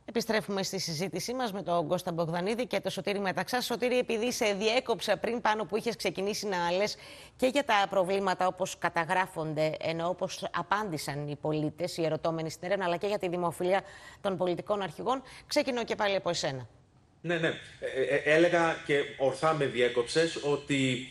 Επιστρέφουμε στη συζήτησή μας με τον Κώστα Μπογδανίδη και το Σωτήρη Μεταξά. Σωτήρη, επειδή σε διέκοψα πριν πάνω που είχες ξεκινήσει να λες και για τα προβλήματα όπως καταγράφονται, ενώ όπως απάντησαν οι πολίτες, οι ερωτώμενοι στην έρευνα, αλλά και για τη δημοφιλία των πολιτικών αρχηγών, ξεκινώ και πάλι από εσένα. Ναι. Έλεγα και ορθά με διέκοψες ότι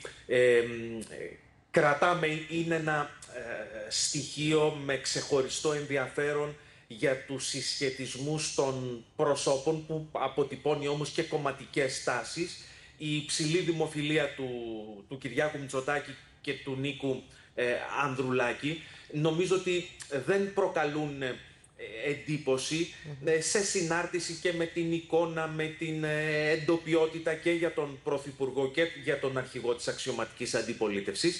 κρατάμε, είναι ένα στοιχείο με ξεχωριστό ενδιαφέρον για τους συσχετισμούς των προσώπων που αποτυπώνει όμως και κομματικές τάσεις. Η υψηλή δημοφιλία του Κυριάκου Μητσοτάκη και του Νίκου Ανδρουλάκη νομίζω ότι δεν προκαλούν εντύπωση σε συνάρτηση και με την εικόνα, με την εντοπιότητα και για τον Πρωθυπουργό και για τον αρχηγό της αξιωματικής αντιπολίτευσης.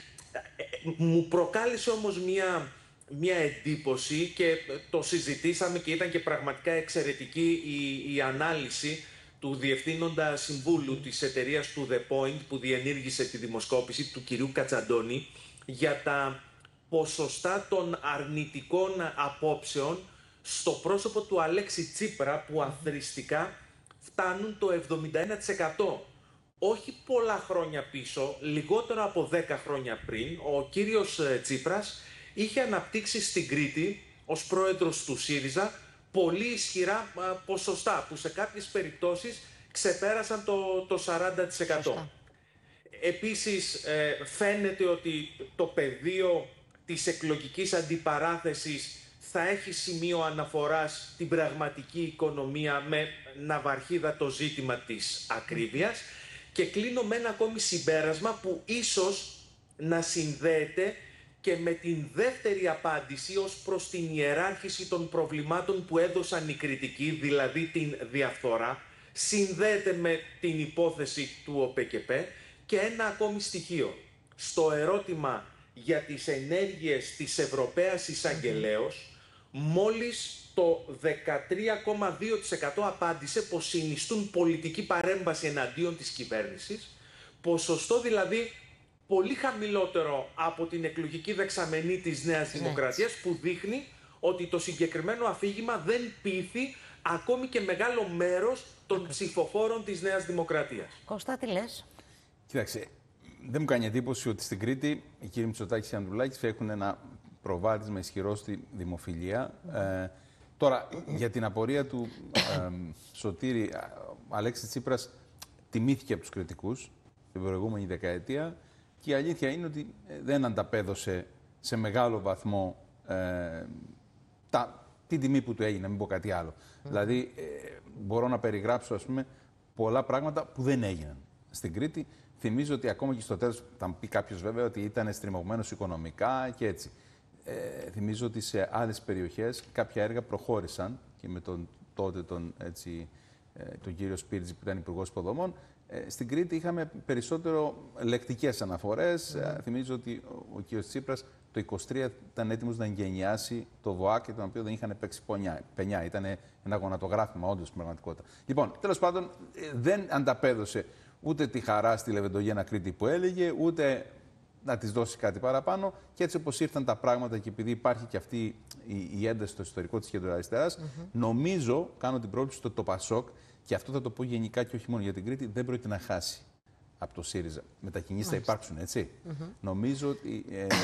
Μου προκάλεσε όμως μια εντύπωση και το συζητήσαμε και ήταν και πραγματικά εξαιρετική η ανάλυση του Διευθύνοντα Συμβούλου της εταιρείας του The Point που διενήργησε τη δημοσκόπηση, του κυρίου Κατσαντώνη, για τα ποσοστά των αρνητικών απόψεων στο πρόσωπο του Αλέξη Τσίπρα που αθροιστικά φτάνουν το 71%. Όχι πολλά χρόνια πίσω, λιγότερο από 10 χρόνια πριν, ο κύριος Τσίπρας είχε αναπτύξει στην Κρήτη, ως πρόεδρος του ΣΥΡΙΖΑ, πολύ ισχυρά ποσοστά, που σε κάποιες περιπτώσεις ξεπέρασαν το 40%. Επίσης, φαίνεται ότι το πεδίο της εκλογικής αντιπαράθεσης θα έχει σημείο αναφοράς στην πραγματική οικονομία με ναυαρχίδα το ζήτημα της ακρίβειας. Και κλείνω με ένα ακόμη συμπέρασμα που ίσως να συνδέεται και με την δεύτερη απάντηση ως προς την ιεράρχηση των προβλημάτων που έδωσαν οι κριτικοί, δηλαδή την διαφθορά, συνδέεται με την υπόθεση του ΟΠΕΚΕΠΕ. Και ένα ακόμη στοιχείο. Στο ερώτημα για τις ενέργειες της Ευρωπαίας Εισαγγελέως, μόλις το 13,2% απάντησε πως συνιστούν πολιτική παρέμβαση εναντίον της κυβέρνησης, ποσοστό δηλαδή πολύ χαμηλότερο από την εκλογική δεξαμενή της Νέας Δημοκρατίας, που δείχνει ότι το συγκεκριμένο αφήγημα δεν πείθει ακόμη και μεγάλο μέρος των ψηφοφόρων της Νέας Δημοκρατίας. Κώστα, τι λες? Κοίταξε, δεν μου κάνει εντύπωση ότι στην Κρήτη οι κύριοι Μητσοτάκης και Ανδρουλάκης έχουν ένα προβάδισμα ισχυρό στη δημοφιλία. Τώρα, για την απορία του Σωτήρη, ο Αλέξης Τσίπρας τιμήθηκε από τους κριτικούς την προηγούμενη δεκαετία και η αλήθεια είναι ότι δεν ανταπέδωσε σε μεγάλο βαθμό την τιμή που του έγινε, να μην πω κάτι άλλο. Δηλαδή, μπορώ να περιγράψω, ας πούμε, πολλά πράγματα που δεν έγιναν στην Κρήτη. Θυμίζω ότι ακόμα και στο τέλος, θα μου πει κάποιος βέβαια ότι ήταν στριμωγμένος οικονομικά και έτσι. Θυμίζω ότι σε άλλες περιοχές κάποια έργα προχώρησαν και με τον κύριο Σπίρτζη που ήταν υπουργός υποδομών. Στην Κρήτη είχαμε περισσότερο λεκτικές αναφορές. Θυμίζω ότι ο κύριος Τσίπρας το 23 ήταν έτοιμος να εγγενιάσει το ΒΟΑΚ, τον οποίο δεν είχαν παίξει πενιά. Ήταν ένα γονατογράφημα όντως στην πραγματικότητα. Λοιπόν, τέλος πάντων δεν ανταπέδωσε ούτε τη χαρά στη Λεβεντογένα Κρήτη που έλεγε, ούτε να της δώσει κάτι παραπάνω. Και έτσι όπως ήρθαν τα πράγματα και επειδή υπάρχει και αυτή η ένταση στο ιστορικό της κεντροαριστεράς, νομίζω, κάνω την πρόβλεψη ότι το ΠΑΣΟΚ, και αυτό θα το πω γενικά και όχι μόνο για την Κρήτη, δεν πρόκειται να χάσει από το ΣΥΡΙΖΑ. Μετακινήσεις θα υπάρξουν, έτσι. Νομίζω ότι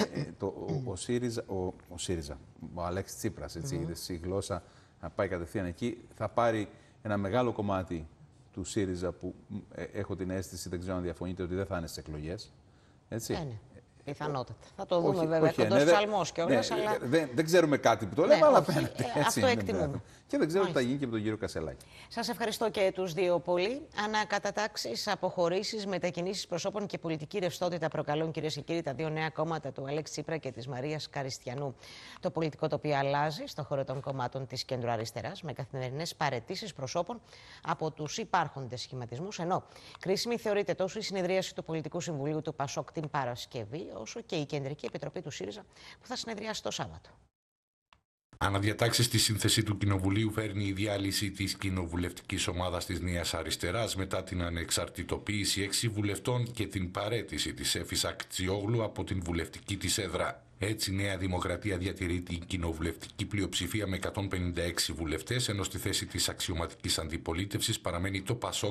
ο Αλέξης Τσίπρας, έτσι, είδες η γλώσσα να πάει κατευθείαν εκεί, θα πάρει ένα μεγάλο κομμάτι του ΣΥΡΙΖΑ που έχω την αίσθηση, δεν ξέρω αν διαφωνείτε, ότι δεν θα είναι στις εκλογές. Έτσι. Πιθανότατα. Θα το δούμε βέβαια κοντός ψαλμός κιόλας. Αλλά... Δεν ξέρουμε κάτι που το λέμε, αλλά φαίνεται. Αυτό εκτιμούμε. Και δεν ξέρω τι θα γίνει και με τον κύριο Κασελάκη. Σας ευχαριστώ και τους δύο πολύ. Ανακατατάξεις, αποχωρήσεις, μετακινήσεις προσώπων και πολιτική ρευστότητα προκαλούν, κυρίες και κύριοι, τα δύο νέα κόμματα του Αλέξη Τσίπρα και της Μαρίας Καριστιανού. Το πολιτικό τοπίο αλλάζει στο χώρο των κομμάτων της κεντροαριστεράς, με καθημερινές παραιτήσεις προσώπων από τους υπάρχοντες σχηματισμούς. Ενώ κρίσιμη θεωρείται τόσο η συνεδρίαση του Πολιτικού Συμβουλίου του ΠΑΣΟΚ την Παρασκευή, όσο και η Κεντρική Επιτροπή του ΣΥΡΙΖΑ που θα συνεδριάσει το Σάββατο. Αναδιατάξει στη σύνθεση του Κοινοβουλίου φέρνει η διάλυση της κοινοβουλευτικής ομάδας της Νέας Αριστεράς μετά την ανεξαρτητοποίηση 6 βουλευτών και την παραίτηση της Εύης Ακτιόγλου από την βουλευτική της έδρα. Έτσι, η Νέα Δημοκρατία διατηρεί την κοινοβουλευτική πλειοψηφία με 156 βουλευτές, ενώ στη θέση της αξιωματικής αντιπολίτευσης παραμένει το ΠΑΣΟΚ